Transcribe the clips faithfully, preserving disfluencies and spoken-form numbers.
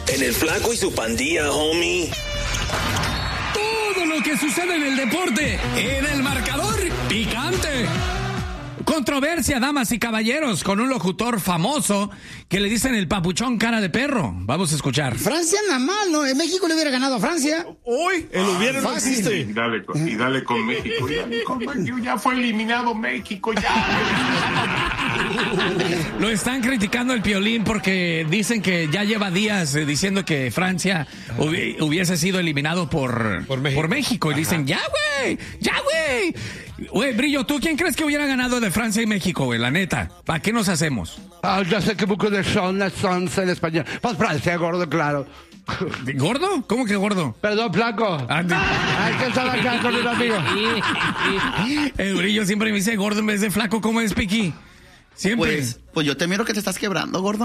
En el Flaco y su pandilla, homie. Todo lo que sucede en el deporte, en el marcador picante. Controversia, damas y caballeros, con un locutor famoso que le dicen el papuchón cara de perro. Vamos a escuchar. Francia nada más, ¿no? En México le hubiera ganado a Francia. Hoy, el hubiera no existe. Y dale, con, y dale con México. Y dale con México. Ya fue eliminado México, ya. Lo están criticando el Piolín porque dicen que ya lleva días eh, diciendo que Francia hubi- hubiese sido eliminado por, Por México. por México. Y dicen, ya, güey, ya, güey. Güey, Brillo, ¿tú quién crees que hubiera ganado de Francia y México, güey? La neta. ¿Para qué nos hacemos? Ah, ya sé que buco de son, son en español. Pues Francia, gordo, claro. ¿Gordo? ¿Cómo que gordo? Perdón, flaco. Ah, de- Hay que estar acá con un amigo. El Brillo siempre me dice gordo en vez de flaco. ¿Cómo es, Piqui? Siempre. Pues, pues yo te miro que te estás quebrando, gordo.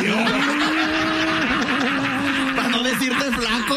Para no decirte flaco.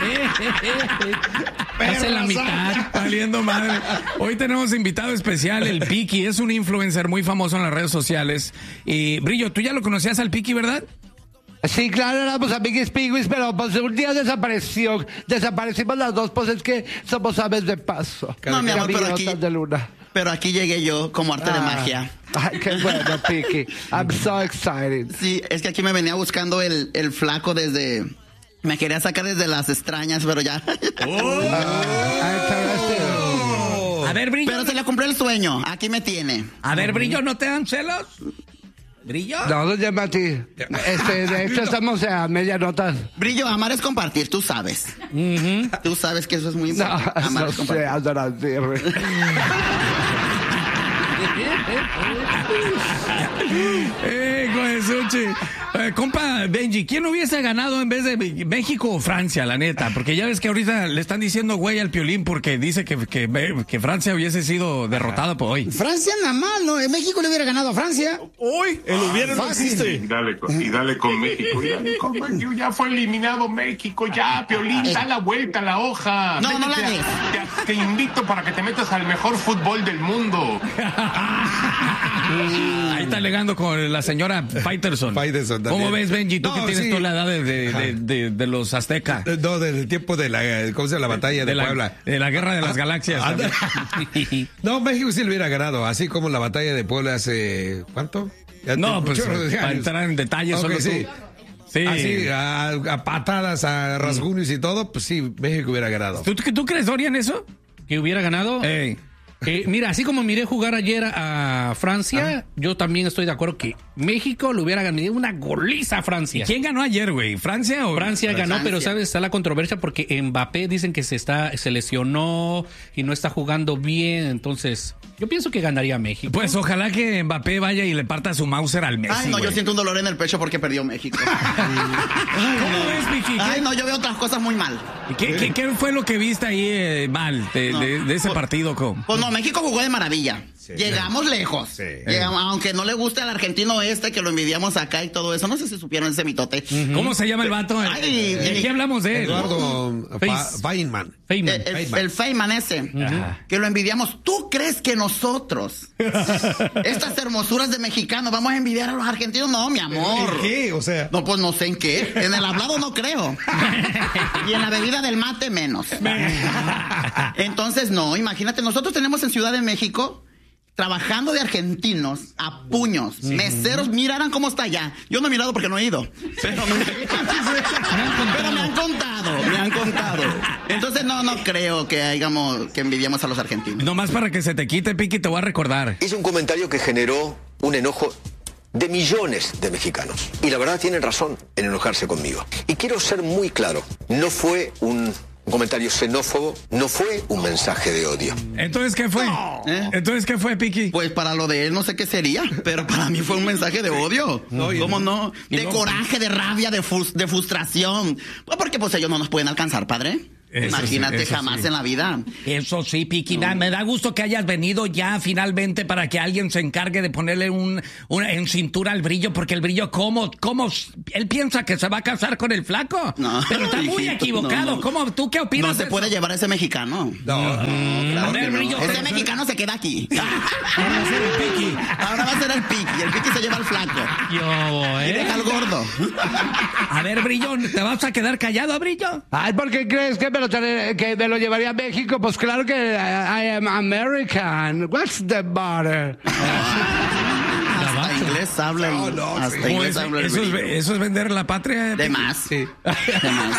Hace la mitad, valiendo madre. Hoy tenemos invitado especial, el Piqui. Es un influencer muy famoso en las redes sociales. Y, Brillo, tú ya lo conocías al Piqui, ¿verdad? Sí, claro, éramos amiguis piguis, pero pues un día desapareció. Desaparecimos las dos, pues es que somos aves de paso. No, mi amor, pero aquí, Gaviota de luna. pero aquí llegué yo como arte de Ah. magia. Ay, qué bueno, Piqui. I'm so excited. Sí, es que aquí me venía buscando el, el flaco desde... Me quería sacar desde las extrañas, pero ya. Ay, Oh. A ver, Brillo. Pero se le cumplió el sueño. Aquí me tiene. A ver, Brillo, ¿no te dan celos? ¿Brillo? No, no llama a ti. Este, de hecho, estamos a media nota. Brillo, amar es compartir, tú sabes. Tú sabes que eso es muy No, importante. Amar no es compartir. sé, andan así, güey. Eh, Goesuchi. Eh, compa Benji, ¿quién hubiese ganado en vez de México o Francia, la neta? Porque ya ves que ahorita le están diciendo güey al Piolín porque dice que, que, que Francia hubiese sido derrotada por hoy. Francia nada más, ¿no? En México le hubiera ganado a Francia. Hoy, el hubiera no Fácil. existe. Y dale, con, y dale con México. Y dale con México. Ya fue eliminado México, ya. Piolín, da la vuelta a la hoja. No, no la Métete des. a- Te, te invito para que te metas al mejor fútbol del mundo. Ahí está alegando con la señora Faitelson. Faitelson también. ¿Cómo ves, Benji? Tú No, que tienes sí. toda la edad de, de, de, de- de los aztecas. Eh, No, del tiempo de la, ¿cómo se llama? La batalla de, De la, Puebla. de la guerra de las galaxias. Anda. también. No, México sí le hubiera ganado, así como la batalla de Puebla hace, ¿cuánto? Ya No, te- pues chorro de para años. entrar en detalles, Ok, solo tú. sí. Sí. Así, a, a patadas, a rasguños y todo, pues sí, México hubiera ganado. ¿Tú, tú crees, Dorian, eso? Que hubiera ganado. Ey. Eh, mira, así como miré jugar ayer a Francia, yo también estoy de acuerdo que México le hubiera ganado una goliza a Francia. ¿Quién ganó ayer, güey? ¿Francia o...? Francia ganó, Francia. pero sabes, está la controversia porque Mbappé dicen que se está se lesionó y no está jugando bien, entonces yo pienso que ganaría México. Pues ojalá que Mbappé vaya y le parta su Mauser al Messi, Ay, no, güey. yo siento un dolor en el pecho porque perdió México. ¿Cómo ves, Vicky? ¿Qué, Ay, no, yo veo otras cosas muy mal. qué- qué- qué fue lo que viste ahí eh, mal de, No. de- de ese partido? ¿Cómo? Pues no, México jugó de maravilla. Llegamos lejos. Sí. Llegamos, aunque no le guste al argentino este, que lo envidiamos acá y todo eso. No sé si supieron ese mitote. ¿Cómo se llama el vato? Ay, ¿De qué hablamos de él? Eduardo Face. Fa- Feynman. Feynman. Eh, el, Feynman. el Feynman ese, que lo envidiamos. ¿Tú crees que nosotros, estas hermosuras de mexicanos, vamos a envidiar a los argentinos? No, mi amor. ¿En qué? O sea, No, pues no sé en qué. En el hablado no creo. Y en la bebida del mate menos. Entonces, no, imagínate, nosotros tenemos en Ciudad de México trabajando de argentinos a puños, meseros, miraran cómo está allá. Yo no he mirado porque no he ido. Pero me, pero me han contado, me han contado. Entonces, no, no creo que hayamos, que envidiamos a los argentinos. Nomás para que se te quite, Piqui, te voy a recordar. Hizo un comentario que generó un enojo de millones de mexicanos. Y la verdad tienen razón en enojarse conmigo. Y quiero ser muy claro, no fue un comentario xenófobo, no fue un mensaje de odio. ¿Entonces qué fue? ¿Eh? ¿Entonces qué fue, Piqui? Pues para lo de él no sé qué sería, pero para mí fue un mensaje de odio. No, y- ¿Cómo no? y De no- coraje, de rabia, de, frus- de frustración. Pues porque pues ellos no nos pueden alcanzar, padre. Eso Imagínate, sí, eso jamás sí. en la vida. Eso sí, Piqui, da- me da gusto que hayas venido ya finalmente para que alguien se encargue de ponerle un, un en cintura al Brillo, porque el Brillo, ¿cómo, cómo? Él piensa que se va a casar con el flaco, No, pero está muy hijito, equivocado. no, no. ¿Cómo? ¿Tú qué opinas No se de puede eso? llevar a ese mexicano. No, Claro A ver, que no. Brillo, Ese pero- mexicano se queda aquí. Ahora va a ser el Piqui. Ahora va a ser el piqui. El piqui se lleva al flaco. Yo, Y ¿eh? deja al gordo. A ver, Brillo, ¿te vas a quedar callado, Brillo? Ay, ¿por qué crees que me lo, trae- que me lo llevaría a México? Pues claro que I, I am American. What's the matter? Hasta inglés habla. el- No, no, hasta sí. ¿Cómo inglés es? habla el Eso, es, Brillo. eso es vender la patria. De Piqui. más. Sí. De más.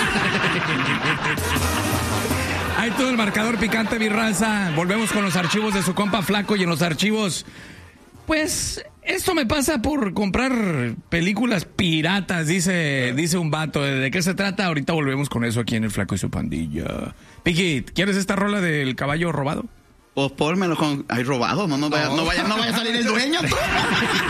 Ahí todo el marcador picante, mi raza. Volvemos con los archivos de su compa Flaco y en los archivos. Pues esto me pasa por comprar películas piratas, dice, dice un vato. ¿De qué se trata? Ahorita volvemos con eso aquí en el Flaco y su pandilla. Piqui, ¿quieres esta rola del caballo robado? Pues pónmelo con. Ay, robado. No, no vaya, no vaya, no vaya a salir el dueño. Tú.